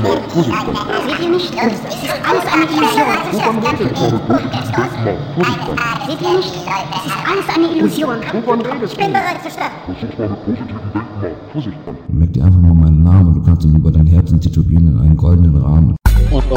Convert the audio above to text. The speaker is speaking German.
Seht ihr nicht? Es ist alles eine Illusion. Seht ihr nicht? Es ist alles eine Illusion. Ich bin bereit zu starten. Merk dir einfach mal meinen Namen und du kannst ihn über dein Herzen tätowieren in einen goldenen Rahmen.